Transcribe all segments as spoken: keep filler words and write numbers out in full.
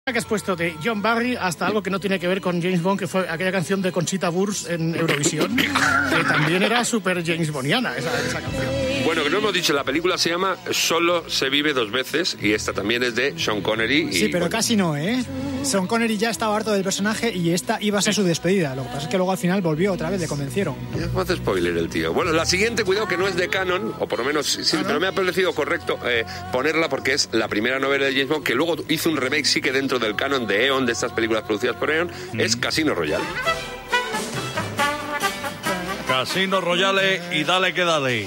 Que has puesto de John Barry hasta algo que no tiene que ver con James Bond, que fue aquella canción de Conchita Wurst en Eurovisión, que también era súper James Bondiana esa, esa canción. Bueno, que no hemos dicho, la película se llama Solo se vive dos veces y esta también es de Sean Connery. Y, sí, pero bueno, casi no, ¿eh? Sean Connery ya estaba harto del personaje y esta iba a ser su despedida. Lo que pasa es que luego al final volvió otra vez, le convencieron. Ya no hace spoiler el tío. Bueno, la siguiente, cuidado que no es de canon, o por lo menos sí, pero me ha parecido correcto eh, ponerla porque es la primera novela de James Bond, que luego hizo un remake, sí que dentro del canon de Eon, de estas películas producidas por Eon, mm. es Casino Royale. Casino Royale y dale que dale.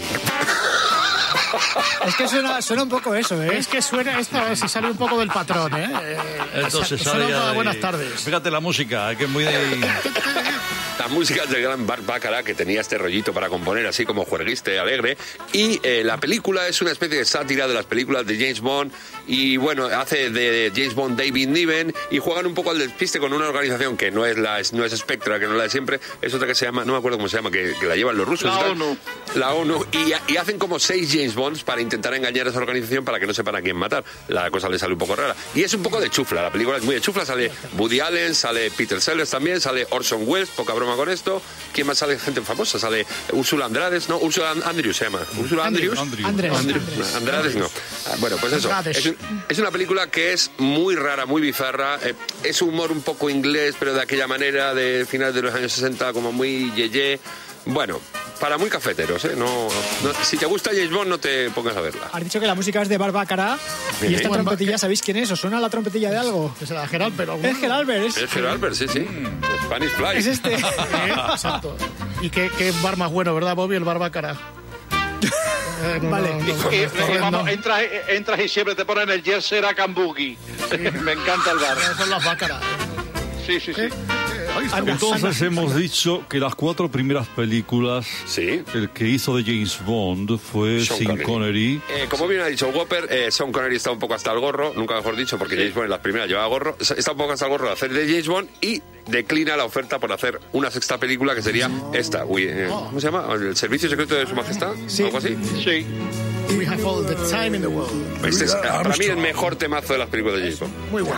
Es que suena, suena un poco eso, ¿eh? Es que suena, esto se sale un poco del patrón, ¿eh? Entonces Sa- sale ya de... Buenas tardes. Fíjate la música, que es muy de... La música es del gran Burt Bacharach, que tenía este rollito para componer así como juerguiste, alegre. Y eh, la película es una especie de sátira de las películas de James Bond. Y bueno, hace de James Bond David Niven. Y juegan un poco al despiste con una organización que no es la no es Spectra, que no es la de siempre. Es otra que se llama, no me acuerdo cómo se llama, que, que la llevan los rusos. La ONU. La ONU. Y, y hacen como seis James Bonds para intentar engañar a esa organización para que no sepan a quién matar. La cosa le sale un poco rara. Y es un poco de chufla. La película es muy de chufla. Sale Woody Allen, sale Peter Sellers también, sale Orson Welles, poca broma con esto. ¿Quién más sale? Gente famosa. Sale Úrsula Andrades, ¿no? Úrsula Andrews se llama. ¿Úrsula Andrews? Andrews. Andrews. Andrews. Andrades no. Bueno, pues eso. Es, un, es una película que es muy rara, muy bizarra. Eh, es humor un poco inglés, pero de aquella manera de finales de los años sesenta, como muy yeye. Bueno, para muy cafeteros, ¿eh? No, no, si te gusta James Bond, no te pongas a verla. Has dicho que la música es de Burt Bacharach y esta Bueno, trompetilla, ¿sabéis quién es? ¿Os suena la trompetilla de algo? Que será Gerald, pero... Es Gerald Albert, es... Es Gerald Albert, sí, sí. Mm. Spanish Fly. Es este. Eh, exacto. Y qué, qué bar más bueno, ¿verdad, Bobby? El Barbacana. Eh, no, Vale. no, no, Y, no, y, no, y, vamos, no. entras, entras y siempre te ponen el jersey Rakan Boogie. Me encanta el bar. Son las bácaras. Sí, sí, sí. Anda, Entonces anda. hemos dicho que las cuatro primeras películas, Sí. el que hizo de James Bond fue Sean Sean Connery. Eh, como bien ha dicho Whopper, eh, Sean Connery está un poco hasta el gorro, nunca mejor dicho, porque James Bond en las primeras llevaba gorro, está un poco hasta el gorro de hacer de James Bond y declina la oferta por hacer una sexta película que sería esta. Uy, eh, ¿cómo se llama? ¿El Servicio Secreto de Su Majestad? Sí. ¿Algo así? Sí. We have all the time in the world. Este es, eh, para mí, el mejor temazo de las películas de James Bond. Muy bueno.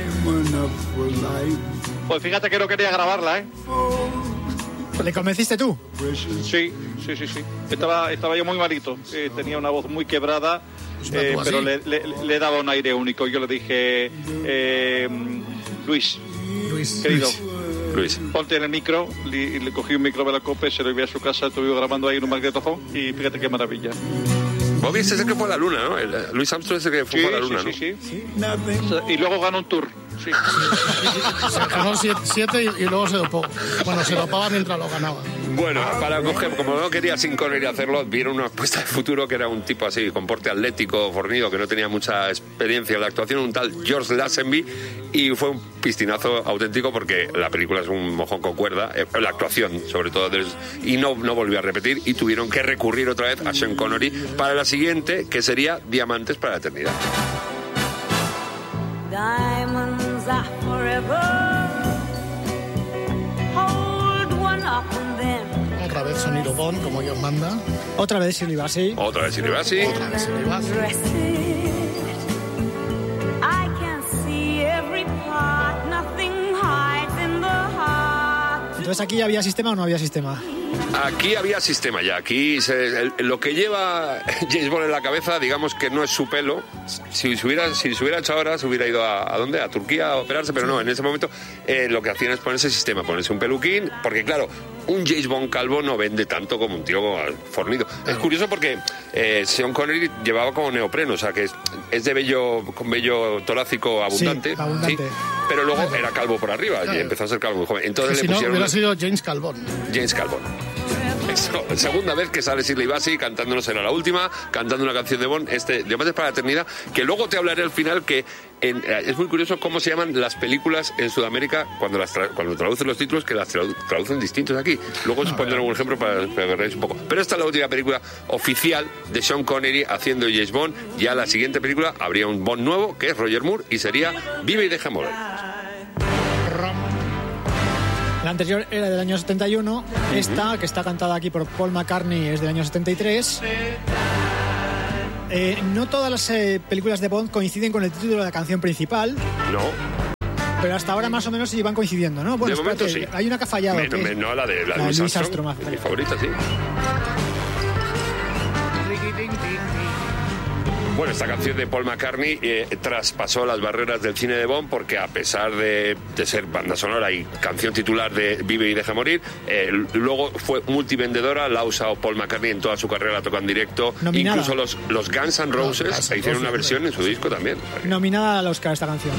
Pues fíjate que no quería grabarla, ¿eh? ¿Le convenciste tú? Sí, sí, sí, sí. Estaba, estaba yo muy malito. Eh, tenía una voz muy quebrada, una eh, tú pero así. le, le, le daba un aire único. Yo le dije, eh, Luis, Luis. querido, Luis. ponte en el micro. Y le cogí un micro de la copa, se lo envié a su casa, estuve grabando ahí en un magnetofón y fíjate qué maravilla. Bobby este es el que fue a la luna, ¿no? El, eh, Luis Armstrong es el que fue Sí, a la luna, sí, sí, ¿no? sí, sí. Y luego ganó un tour. Sí. Se ganó siete, siete y, y luego se dopó. Bueno, se dopaba mientras lo ganaba. Bueno, para coger, como no quería sin Connery hacerlo, vieron una apuesta de futuro que era un tipo así, con porte atlético, fornido, que no tenía mucha experiencia en la actuación, un tal George Lazenby, y fue un pistinazo auténtico porque la película es un mojón con cuerda, eh, la actuación sobre todo, y no, no volvió a repetir, y tuvieron que recurrir otra vez a Sean Connery para la siguiente, que sería Diamantes para la Eternidad. Diamonds are forever. Hold one up and then Otra vez sonido Bond, como Dios manda. Otra vez Shirley Bassey. Otra vez, si le va así. Otra vez se le va. dress it. I can see every part, nothing hides in the heart. Entonces, ¿aquí había sistema o no había sistema? Aquí había sistema ya, aquí se, el- lo que lleva James Bond en la cabeza, digamos que no es su pelo. Si se hubiera, si se hubiera hecho ahora, se hubiera ido a, ¿a dónde? A Turquía a operarse, pero no, en ese momento eh, lo que hacían es ponerse sistema, ponerse un peluquín, porque claro, un James Bond calvo no vende tanto como un tío fornido. Es curioso porque eh, Sean Connery llevaba como neopreno, o sea que es, es de vello, con vello torácico abundante, Sí, abundante. pero luego era calvo por arriba y empezó a ser calvo muy joven. Que Entonces si le no, pusieron hubiera una- sido James Calvón. James Calvón. Eso, segunda vez que sale Shirley Bassey cantándonos, era la última, cantando una canción de Bond, este Diamantes para la Eternidad, que luego te hablaré al final que en, eh, es muy curioso cómo se llaman las películas en Sudamérica cuando las tra- cuando traducen los títulos, que las tradu- traducen distintos aquí. Luego os pondré algún ejemplo para, para que veáis un poco. Pero esta es la última película oficial de Sean Connery haciendo James Bond. Ya la siguiente película habría un Bond nuevo, que es Roger Moore, y sería Vive y deja morir. La anterior era del año setenta y uno. Esta, que está cantada aquí por Paul McCartney, es del año setenta y tres. Eh, no todas las eh, películas de Bond coinciden con el título de la canción principal. No. Pero hasta ahora más o menos se iban coincidiendo, ¿no? Bueno, De momento espérate, sí. hay una que ha fallado. Me- que me- es no, la de la, la de Louis Louis Armstrong, Armstrong, mi favorita, sí. Bueno, esta canción de Paul McCartney eh, traspasó las barreras del cine de Bond porque a pesar de, de ser banda sonora y canción titular de Vive y deja morir, eh, luego fue multivendedora, la ha usado Paul McCartney en toda su carrera, la toca en directo, Nominada. incluso los, los Guns N' Roses No, Guns N' hicieron una Roses, versión en su disco también. Nominada al Oscar esta canción.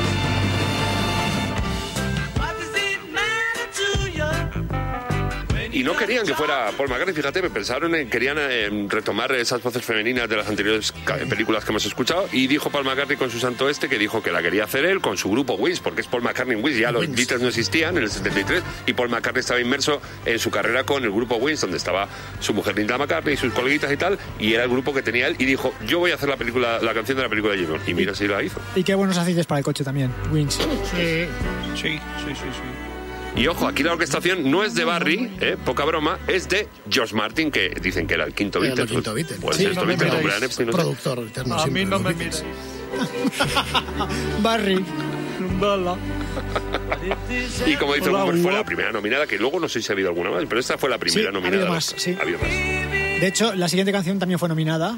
Y no querían que fuera Paul McCartney, fíjate, me pensaron en, querían eh, retomar esas voces femeninas de las anteriores ca- películas que hemos escuchado, y dijo Paul McCartney con su santo este que dijo que la quería hacer él con su grupo Wings, porque es Paul McCartney Wings, ya los Beatles no existían en el setenta y tres, y Paul McCartney estaba inmerso en su carrera con el grupo Wings, donde estaba su mujer Linda McCartney y sus coleguitas y tal, y era el grupo que tenía él, y dijo, yo voy a hacer la película, la canción de la película de James Bond, y mira si la hizo. Y qué buenos aceites para el coche también, Wings. Sí. Sí, sí, sí, sí. Y ojo, aquí la orquestación no es de Barry, eh, poca broma, es de George Martin, que dicen que era el quinto Era el Beatle. quinto Beatle. Puede Sí, ser esto no me Beatle, miráis, Brian Epstein, no sé. productor eterno A siempre mí no de me los Beatles. miréis. Barry. Bala. Y como dice Hola, Boomer, fue la guap. primera nominada, que luego no sé si ha habido alguna más, pero esta fue la primera Sí, nominada. ha habido más, sí. Ha habido más. De hecho, la siguiente canción también fue nominada.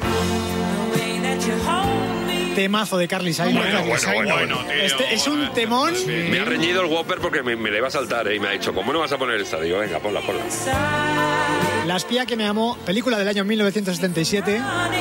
Temazo de Carly Simon. Bueno, bueno, bueno, bueno, tío, Este es un bueno. temón. Me ha reñido el Whopper porque me, me le iba a saltar, ¿eh? Y me ha dicho, ¿cómo no vas a poner esta? Digo, venga, ponla, ponla. La espía que me amó, película del año mil novecientos setenta y siete.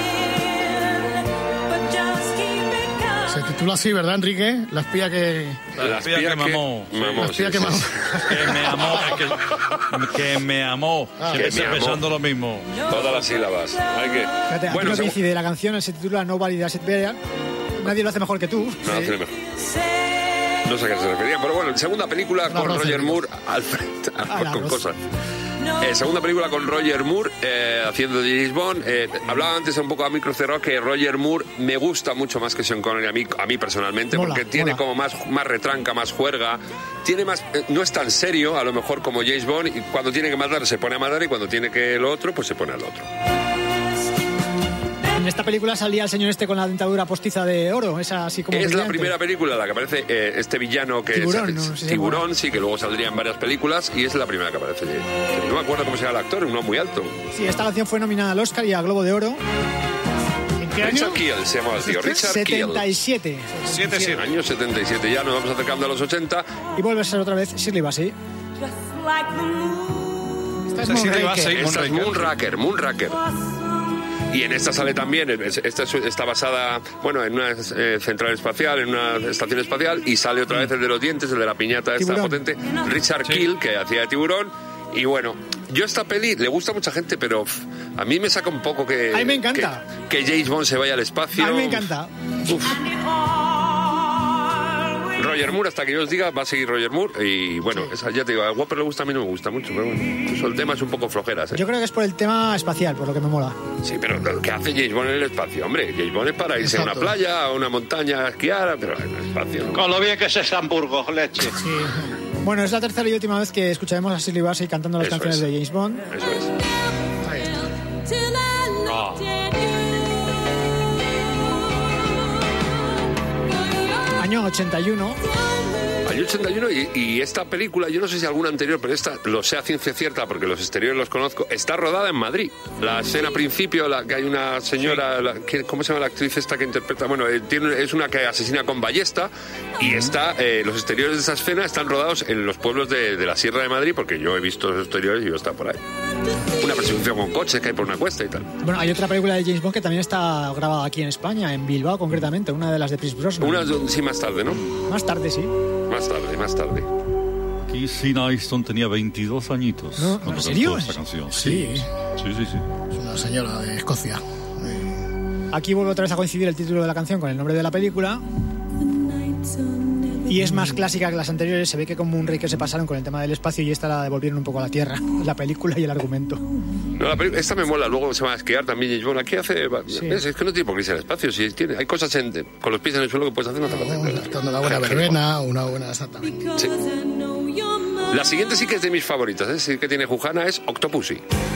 Se titula así, ¿verdad, Enrique? La espía que... La espía que mamó. mamó, La espía sí, que sí, mamó. sí. Que me amó, que, que me amó. Ah, Siempre que me amó. pensando lo mismo. Todas las sílabas. Hay que... Fíjate, aquí Bueno, no según- coincide la canción, se titula Nobody Does It Better. Nadie lo hace mejor que tú. No, hace mejor. No sé a qué se refería, pero bueno, segunda película La con rosa, Roger digo. Moore al frente, Ah, la con rosa. cosas. Eh, segunda película con Roger Moore eh, haciendo de James Bond. Eh, hablaba antes un poco a micro cerrado que Roger Moore me gusta mucho más que Sean Connery a mí, a mí personalmente, Mola, porque tiene mola. como más, más retranca, más juerga, tiene más, eh, no es tan serio a lo mejor como James Bond, y cuando tiene que matar se pone a matar y cuando tiene que lo otro pues se pone al otro. En esta película salía el señor este con la dentadura postiza de oro. Esa así como Es la brillante. primera película en la que aparece eh, este villano que Tiburón, es, no sé si Tiburón, sí, que luego saldría en varias películas y es la primera que aparece. Que no me acuerdo cómo se llama el actor, uno muy alto. Sí, esta canción fue nominada al Oscar y a Globo de Oro. ¿En qué año? Richard Kiel se llamaba el tío, Richard setenta Kiel. y siete. Siete, siete. Año setenta y siete, ya nos vamos acercando a los ochenta. Y vuelve a ser otra vez Shirley Bassey. Just like the moon. Esta es Sí, sí, Moonraker. va a ser. Esta es Moonraker, Moonraker. Y en esta sale también, esta es- está basada, bueno, en una eh, central espacial, en una estación espacial, y sale otra vez el de los dientes, el de la piñata esta Tiburón. potente, Richard Kiel, que hacía de Tiburón. Y bueno, yo esta peli le gusta a mucha gente, pero pff, a mí me saca un poco que... A mí me encanta. Que, que James Bond se vaya al espacio. A mí me encanta. Roger Moore, hasta que yo os diga, va a seguir Roger Moore. Y bueno, esa, ya te digo, a Whopper le gusta, a mí no me gusta mucho, pero bueno, eso, el tema es un poco flojeras, ¿eh? Yo creo que es por el tema espacial, por lo que me mola. Sí, pero ¿qué hace James Bond en el espacio? Hombre, James Bond es para irse a una Exacto. playa, a una montaña, a esquiar, pero en el espacio no. Con lo bien que es ese Hamburgo, leche. Bueno, es la tercera y última vez que escucharemos a Shirley Bassey cantando las Eso canciones es. de James Bond. Eso es. Ahí está. Till I looked at you. Año ochenta y uno. Año ochenta y uno y, y esta película, yo no sé si alguna anterior, pero esta lo sé a ciencia cierta porque los exteriores los conozco, está rodada en Madrid. La escena al principio, la, que hay una señora, la, que- ¿cómo se llama la actriz esta que interpreta? Bueno, eh, tiene, es una que asesina con ballesta y está, eh, los exteriores de esa escena están rodados en los pueblos de, de la Sierra de Madrid, porque yo he visto los exteriores y yo está por ahí. Una persecución con coches que hay por una cuesta y tal. Bueno, hay otra película de James Bond que también está grabada aquí en España, en Bilbao concretamente, una de las de Pierce Brosnan. Una, sí, más tarde, ¿no? Más tarde, sí. Más tarde, más tarde. Aquí Sina Easton tenía veintidós añitos No, cuando ¿en serio? cantó esta canción. Sí. Sí, sí, sí. Es una señora de Escocia. Aquí vuelve otra vez a coincidir el título de la canción con el nombre de la película. Y es más clásica que las anteriores. Se ve que como un rey que se pasaron con el tema del espacio y esta la devolvieron un poco a la tierra. La película y el argumento. No, la peli- esta me mola, luego se va a esquiar también James Bond. Aquí hace... Sí. Es, es que no tiene por qué irse al espacio. Si tiene, hay cosas en- con los pies en el suelo que puedes hacer, no te Oh, dando una buena verbena, una buena... Exactamente. Sí. La siguiente sí que es de mis favoritas, ¿eh? Sí que tiene Jujana, es Octopussy.